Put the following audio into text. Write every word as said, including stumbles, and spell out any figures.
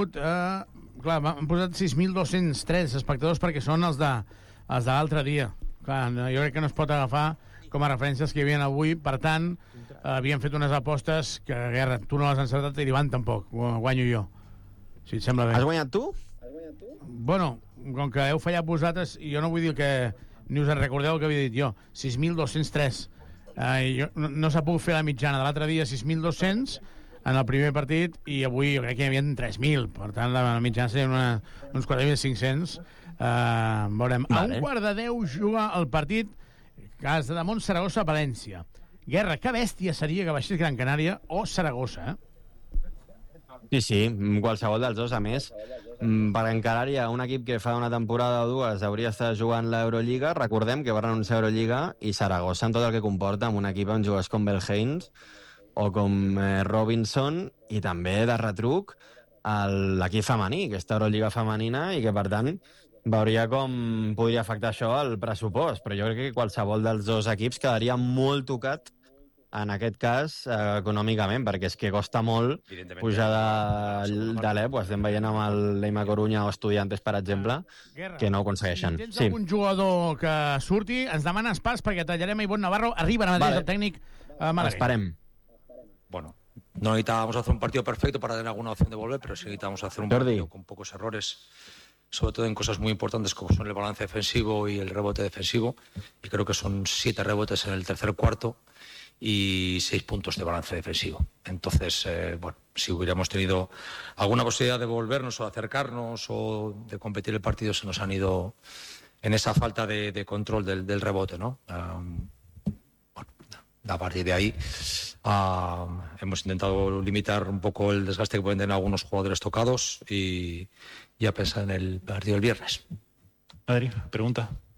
hagut... Eh, clar, han posat sis mil dos-cents tres espectadors perquè són els de, els de l'altre dia. Clar, jo crec que no es pot agafar com a referències que hi havia avui. Per tant, eh, havien fet unes apostes que, Guerra, tu no les has encertat i l'Ivan tampoc. Guanyo jo, si et sembla bé. Has guanyat tu? Bueno, com que heu fallat vosaltres, jo no vull dir que ni us en recordeu el que havia dit jo. sis mil dos-cents tres. Eh, jo, no no s'ha pogut fer la mitjana de l'altre dia, sis mil dos-cents en el primer partit, i avui jo crec que hi havia tres mil. Per tant, la mitjana seria una, uns quatre mil cinc-cents. Eh, veurem. Vale. A un quart de deu juga el partit Cas de Damunt, Saragossa, València. Guerra, que bèstia seria que baixés Gran Canària o Saragossa, eh? Sí, sí, qualsevol dels dos. A més, per encarar-hi a un equip que fa una temporada o dues hauria estat jugant l'Eurolliga. Recordem que va renunciar a Eurolliga, i Saragossa, amb tot el que comporta, amb un equip amb jugadors com Belheims o com eh, Robinson, i també de retruc l'equip femení, aquesta Eurolliga femenina, i que per tant veuria com podria afectar això al pressupost. Però jo crec que qualsevol dels dos equips quedaria molt tocat, en aquest cas, eh, econòmicament, perquè és que costa molt pujar de, de l'E P. Ho estem veient amb el Leima Corunya o Estudiantes, per exemple, Guerra, que no ho aconsegueixen. Si tens sí. algun jugador que surti, ens demanes pas perquè tallarem a Ivonne Navarro. Arriba ara mateix vale. El tècnic a Malaguer. Esperem. Bueno, no necesitábamos hacer un partido perfecto para tener alguna opción de volver, pero sí necesitamos hacer un Jordi. partido con pocos errores, sobre todo en cosas muy importantes como son el balance defensivo y el rebote defensivo, y creo que son siete rebotes en el tercer cuarto y seis puntos de balance defensivo. Entonces, eh, bueno, si hubiéramos tenido alguna posibilidad de volvernos o de acercarnos o de competir el partido, se nos han ido en esa falta de, de control del, del rebote, ¿no? Um, bueno, a partir de ahí uh, hemos intentado limitar un poco el desgaste que pueden tener algunos jugadores tocados y ya pensar en el partido del viernes. Adri, pregunta.